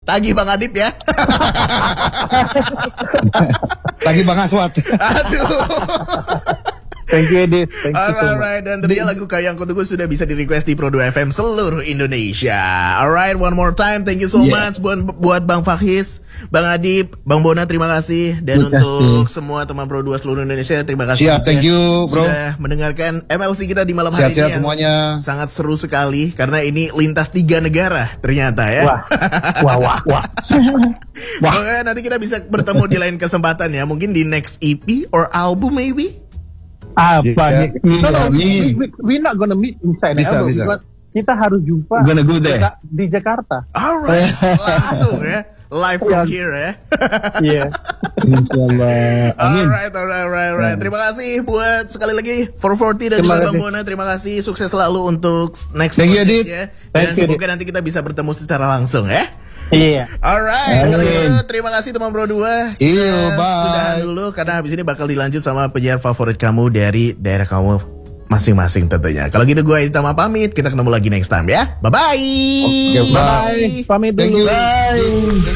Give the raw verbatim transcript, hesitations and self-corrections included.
Tagih Bang Adip ya. Tagih Bang Aswat. Aduh. Thank you, Edith. Thank you Alright, so much. alright. Dan tentunya lagu Kau Yang Kutunggu sudah bisa di-request di Pro dua F M seluruh Indonesia. Alright, one more time. Thank you so Yeah. much buat, buat Bang Fahis, Bang Adip, Bang Bona, terima kasih. Dan Terima untuk semua teman Pro dua seluruh Indonesia, terima kasih. Siap, thank you, bro. Sudah mendengarkan M L C kita di malam hari Sehat-sehat ini. yang semuanya. Sangat seru sekali karena ini lintas tiga negara ternyata ya. Wah, wah, wah, wah. Semoga nanti kita bisa bertemu di lain kesempatan ya. Mungkin di next E P or album maybe. Apa Yeah. nih? No, no, we, Amin. we, we're not gonna meet inside Bisa, the album. bisa. But kita harus jumpa Gonna go there. Jaka- di Jakarta. Alright, langsung ya. Live from here ya. Iya. Insyaallah. Amin. Alright, alright, alright, alright. Terima kasih buat sekali lagi four forty dan Terima juga Bang kasih. Bona. Terima kasih, sukses selalu untuk next Thank you, project Adit. ya. Dan Thank you, semoga nanti kita bisa bertemu secara langsung ya. Iya. Alright, kalau Amin. gitu terima kasih teman Pro dua. Iyo, Kita bye. Sudahan dulu karena habis ini bakal dilanjut sama penyiar favorit kamu dari daerah kamu masing-masing tentunya. Kalau gitu gue Itama pamit, kita ketemu lagi next time ya. Bye bye. Oke, bye. Bye. Pamit Thank dulu. you. Bye.